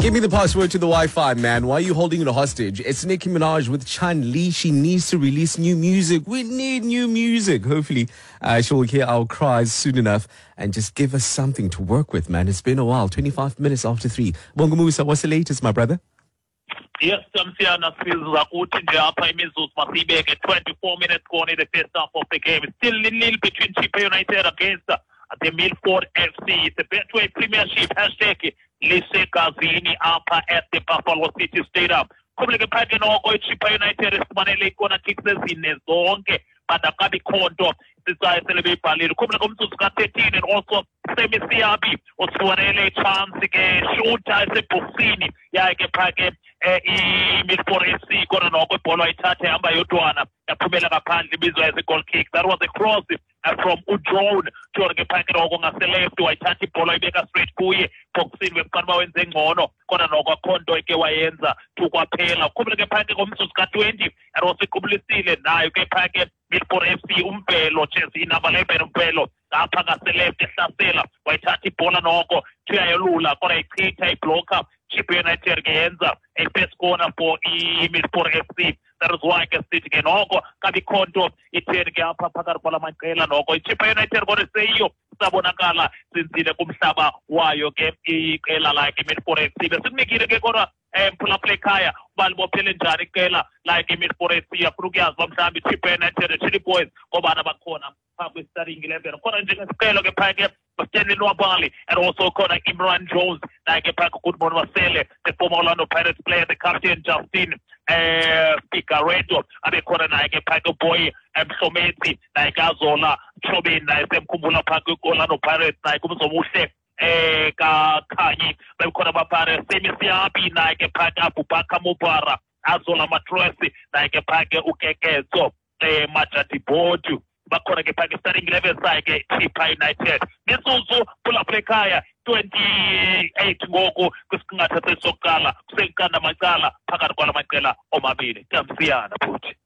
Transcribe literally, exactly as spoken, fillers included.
Give me the password to the Wi-Fi, man. Why are you holding it hostage? It's Nicki Minaj with Chun Li. She needs to release new music. We need new music. Hopefully, uh, she'll hear our cries soon enough and just give us something to work with, man. It's been a while. twenty-five minutes after three. Bongo Musa, what's the latest, my brother? Yes, Samsiana sizwa ukuthi nje apha imizuzu masibeke twenty-four minutes gone in the first half of the game. Still nil between Chippa United against uh, the Milford F C. It's a Betway Premiership hashtag Lise Gazini apha at the Buffalo City Stadium. Kumleke phakathi noko iChippa United esimanele ikona kicks ezine zonke badakabi khonto sisaye selebe ibhalile kumleke umzuzu ka thirteen and also Semi Siabi usiwanele chance ke shooter eseboxini yakhe phake i-Milford F C kona noko ibhola ayithathe hamba yodwana yaphumela ngaphandle ibizwa as a goal kick. That was a cross uh, from Udrone to ke phake noko ngase left wayithatha ibhola ayibeka straight kuye boxini webukani wenze ngcono kona noko akhonto ke wayenza two kwaphela kumleke phake ngomzuzu ka twenty and also iqhubulisile nayo ke phake Milford F C umpelo Chelsea inamba eleven umpelo lapha ngaseleft ehlasela wayithatha ibhola noko tuyayolula kona ichitha iblocker Chippa United ngeyenza a first corner for i-Milford F C. That is why ke sithi ke noko kabi khonto itheni ke apha phakathi kwala maqela noko iChippa United kona seyiyo sabonakala sinzile kumhlaba wayo ke iqela like iMilford F C besinikile ke kona emphulaphula ekhaya balibophele njani iqela like iMilford F C afuna ukuyazi mhlawumbe iChippa United Chili Boys ngobana bakhona phambi kwe-starting eleven khona njengesicelo ke phake Stanley Nwabali and also khona Imran Jones like phake good morning wasele the former Orlando Pirates player the captain Justin uh Figueiredo abe khona naye ke phake boy emhlomethi like azola Chobeni naye semkhumbula phake Orlando Pirates naye kumzomuhle eh ka Khanyi bekhona bapare Semi Siabi naye ke phake Abubakar Mubara azola Matresi naye ke phake uKekezo eh Majati Bodu bakhona ke phake starting eleven sakhe Chippa United misuzu phula ekhaya twenty-eight ngoku kwisiqingatha sesokala kusenkanda macala phakathi kwala maqela omabili Tamsiyana futhi.